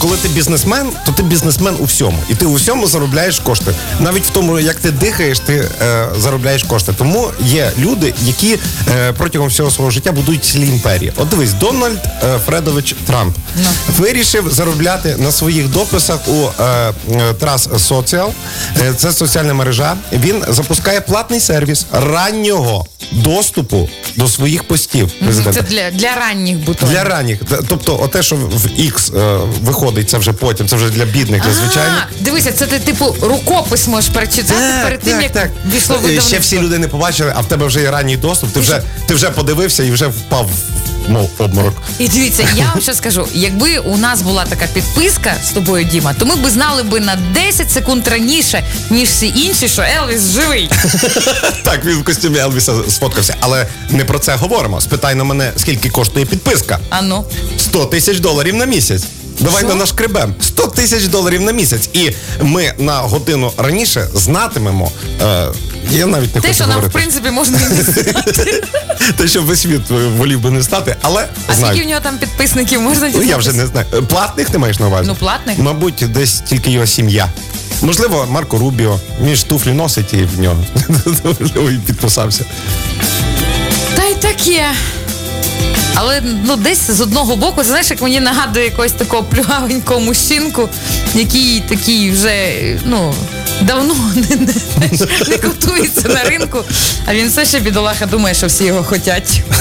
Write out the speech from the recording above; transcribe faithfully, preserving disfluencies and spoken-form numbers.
коли ти бізнесмен, то ти бізнесмен у всьому. І ти у всьому заробляєш кошти. Навіть в тому, як ти дихаєш, ти е, заробляєш кошти. Тому є люди, які е, протягом всього свого життя будують цілі імперії. От дивись, Дональд е, Фредович Трамп no. вирішив заробляти на своїх дописах у е, е, Trust Social. Е, це соціальна мережа. Він запускає платний сервіс раннього доступу до своїх постів. Mm-hmm. Це для, для ранніх бутонів. Для ранніх. Тобто, оте, що в X е, виходить, це вже потім, це вже для бідних, для звичайних. Дивися, це ти, типу, рукопис можеш перечитати так, перед тим, так, як так. війшло видавництво. Ще всі люди не побачили, а в тебе вже є ранній доступ, ти вже, ти вже подивився і вже впав в обморок. І дивіться, я вам ще скажу, якби у нас була така підписка з тобою, Діма, то ми б знали би на десять секунд раніше, ніж всі інші, що Елвіс живий. Так, він в костюмі Елвіса сфоткався. Але не про це говоримо. Спитай на мене, скільки коштує підписка. А ну? сто тисяч доларів на місяць. Давай на наш кребем. сто тисяч доларів на місяць. І ми на годину раніше знатимемо. Е, я навіть не Те, хочу що нам, говорити. в принципі, можна і не знати. Те, що весь світ волів би не стати, але А знаю. скільки в нього там підписників можна дізнатися? Ну, я вже не знаю. Платних ти маєш на увазі? Ну, платних. Мабуть, десь тільки його сім'я. Можливо, Марко Рубіо. Він ж туфлі носить і в нього. Можливо, і підписався. Та й таке. Але, ну, десь з одного боку, знаєш, як мені нагадує якогось такого плюгавенького мужчинку, який такий вже, ну, давно не, не, не котується на ринку, а він все ще, бідолаха, думає, що всі його хотять.